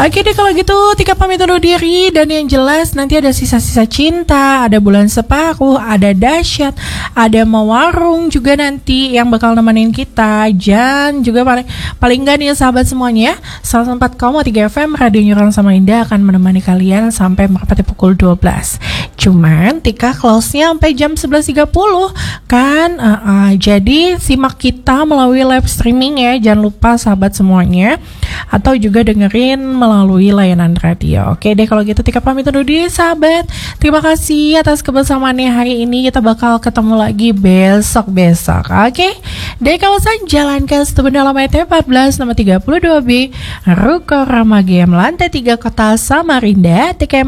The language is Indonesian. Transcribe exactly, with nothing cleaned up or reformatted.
Oke deh kalau gitu Tika pamit undur diri. Dan yang jelas nanti ada sisa-sisa cinta, ada bulan separuh, ada dahsyat, ada mewarung juga nanti yang bakal nemenin kita. Dan juga paling paling enggak nih sahabat semuanya, seratus empat koma tiga F M Radio Nyurang Samarinda akan menemani kalian sampai merpati pukul dua belas. Cuman Tika close-nya sampai jam sebelas tiga puluh kan. uh, uh, Jadi simak kita melalui live streaming ya, jangan lupa sahabat semuanya, atau juga dengerin melalui layanan radio. Oke deh kalau gitu Tika pamit undur diri sahabat. Terima kasih atas kebersamaannya hari ini. Kita bakal ketemu lagi besok-besok. Oke dari kawasan Jalan Kastubun dalam I T empat belas nomor tiga puluh dua B Ruko Rama Game lantai tiga Kota Samarinda. T K M